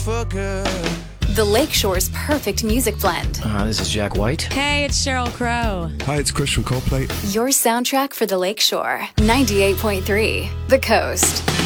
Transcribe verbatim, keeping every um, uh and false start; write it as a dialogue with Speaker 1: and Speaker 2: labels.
Speaker 1: for good.
Speaker 2: The Lakeshore's perfect music blend.
Speaker 3: Uh, this is Jack White.
Speaker 4: Hey, it's Sheryl Crow.
Speaker 5: Hi, it's Chris from Coldplay.
Speaker 2: Your soundtrack for the Lakeshore. ninety-eight point three The Coast.